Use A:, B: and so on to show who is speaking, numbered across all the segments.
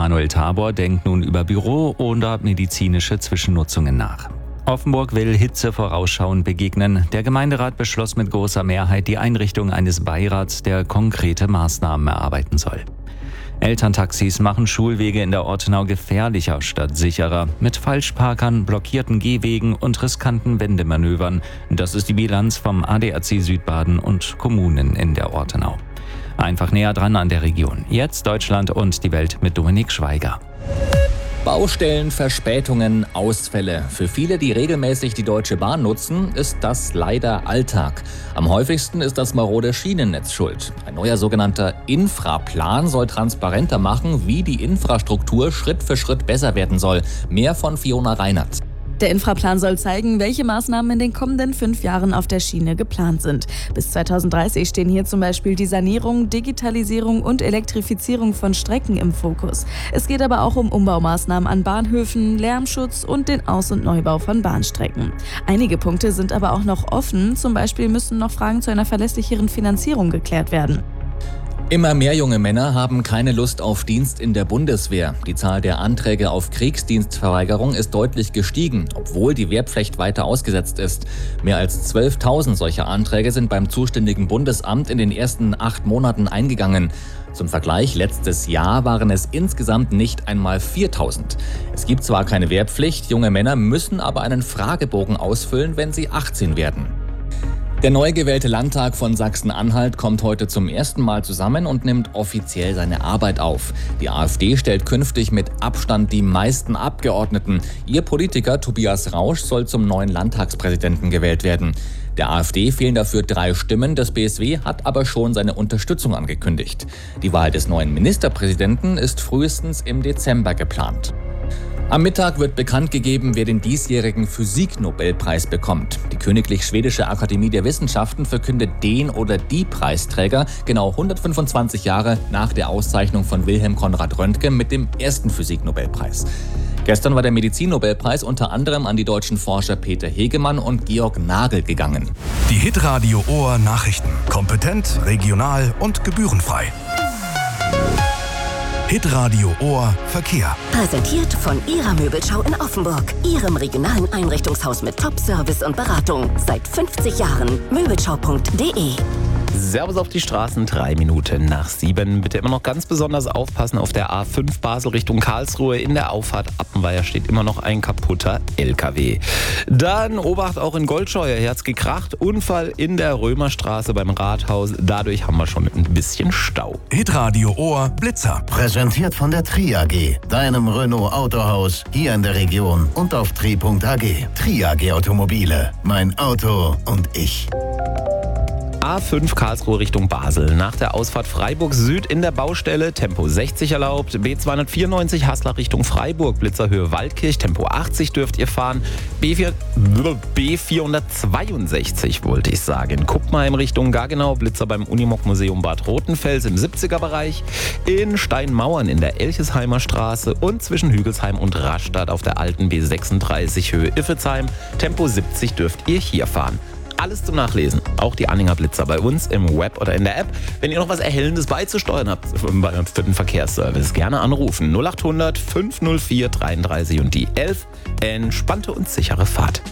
A: Manuel Tabor denkt nun über Büro- oder medizinische Zwischennutzungen nach. Offenburg will Hitze vorausschauend begegnen. Der Gemeinderat beschloss mit großer Mehrheit die Einrichtung eines Beirats, der konkrete Maßnahmen erarbeiten soll. Elterntaxis machen Schulwege in der Ortenau gefährlicher statt sicherer. Mit Falschparkern, blockierten Gehwegen und riskanten Wendemanövern. Das ist die Bilanz vom ADAC Südbaden und Kommunen in der Ortenau. Einfach näher dran an der Region. Jetzt Deutschland und die Welt mit Dominik Schweiger.
B: Baustellen, Verspätungen, Ausfälle. Für viele, die regelmäßig die Deutsche Bahn nutzen, ist das leider Alltag. Am häufigsten ist das marode Schienennetz schuld. Ein neuer sogenannter Infraplan soll transparenter machen, wie die Infrastruktur Schritt für Schritt besser werden soll. Mehr von Fiona Reinert.
C: Der Infraplan soll zeigen, welche Maßnahmen in den kommenden 5 Jahren auf der Schiene geplant sind. Bis 2030 stehen hier zum Beispiel die Sanierung, Digitalisierung und Elektrifizierung von Strecken im Fokus. Es geht aber auch um Umbaumaßnahmen an Bahnhöfen, Lärmschutz und den Aus- und Neubau von Bahnstrecken. Einige Punkte sind aber auch noch offen. Zum Beispiel müssen noch Fragen zu einer verlässlicheren Finanzierung geklärt werden.
B: Immer mehr junge Männer haben keine Lust auf Dienst in der Bundeswehr. Die Zahl der Anträge auf Kriegsdienstverweigerung ist deutlich gestiegen, obwohl die Wehrpflicht weiter ausgesetzt ist. Mehr als 12.000 solcher Anträge sind beim zuständigen Bundesamt in den ersten 8 Monaten eingegangen. Zum Vergleich, letztes Jahr waren es insgesamt nicht einmal 4.000. Es gibt zwar keine Wehrpflicht, junge Männer müssen aber einen Fragebogen ausfüllen, wenn sie 18 werden. Der neu gewählte Landtag von Sachsen-Anhalt kommt heute zum ersten Mal zusammen und nimmt offiziell seine Arbeit auf. Die AfD stellt künftig mit Abstand die meisten Abgeordneten. Ihr Politiker Tobias Rausch soll zum neuen Landtagspräsidenten gewählt werden. Der AfD fehlen dafür 3 Stimmen, das BSW hat aber schon seine Unterstützung angekündigt. Die Wahl des neuen Ministerpräsidenten ist frühestens im Dezember geplant. Am Mittag wird bekannt gegeben, wer den diesjährigen Physik-Nobelpreis bekommt. Die Königlich Schwedische Akademie der Wissenschaften verkündet den oder die Preisträger genau 125 Jahre nach der Auszeichnung von Wilhelm Konrad Röntgen mit dem ersten Physik-Nobelpreis. Gestern war der Medizin-Nobelpreis unter anderem an die deutschen Forscher Peter Hegemann und Georg Nagel gegangen.
D: Die Hitradio Ohr Nachrichten. Kompetent, regional und gebührenfrei. Hitradio Ohr Verkehr.
E: Präsentiert von Ihrer Möbelschau in Offenburg. Ihrem regionalen Einrichtungshaus mit Top-Service und Beratung. Seit 50 Jahren. Möbelschau.de.
F: Servus auf die Straßen, 3 Minuten nach 7. Bitte immer noch ganz besonders aufpassen auf der A5 Basel Richtung Karlsruhe. In der Auffahrt Appenweier steht immer noch ein kaputter LKW. Dann Obacht auch in Goldscheuer. Hier hat's gekracht. Unfall in der Römerstraße beim Rathaus. Dadurch haben wir schon ein bisschen Stau.
D: Hitradio Ohr Blitzer.
G: Präsentiert von der Tri-AG, deinem Renault Autohaus hier in der Region und auf tri.ag. Tri-AG Automobile. Mein Auto und ich.
F: A5 Karlsruhe Richtung Basel. Nach der Ausfahrt Freiburg Süd in der Baustelle. Tempo 60 erlaubt. B294 Haßler Richtung Freiburg. Blitzerhöhe Waldkirch. Tempo 80 dürft ihr fahren. B462 wollte ich sagen. Kuppmheim Richtung Gaggenau. Blitzer beim Unimog Museum Bad Rotenfels im 70er Bereich. In Steinmauern in der Elchesheimer Straße. Und zwischen Hügelsheim und Rastatt auf der alten B36 Höhe Iffezheim. Tempo 70 dürft ihr hier fahren. Alles zum Nachlesen, auch die Anhänger Blitzer bei uns im Web oder in der App. Wenn ihr noch was Erhellendes beizusteuern habt für den Verkehrsservice, gerne anrufen. 0800 504 33 und die 11. Entspannte und sichere Fahrt.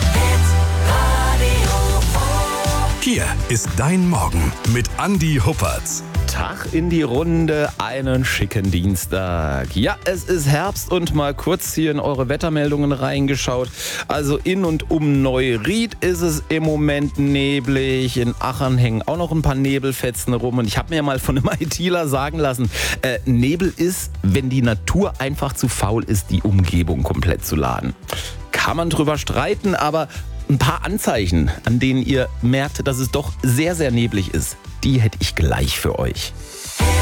D: Hier ist dein Morgen mit Andi Huppertz.
F: Tag in die Runde, einen schicken Dienstag. Ja, es ist Herbst und mal kurz hier in eure Wettermeldungen reingeschaut. Also in und um Neuried ist es im Moment neblig. In Achern hängen auch noch ein paar Nebelfetzen rum. Und ich habe mir mal von einem ITler sagen lassen, Nebel ist, wenn die Natur einfach zu faul ist, die Umgebung komplett zu laden. Kann man drüber streiten, aber ein paar Anzeichen, an denen ihr merkt, dass es doch sehr, sehr neblig ist, die hätte ich gleich für euch.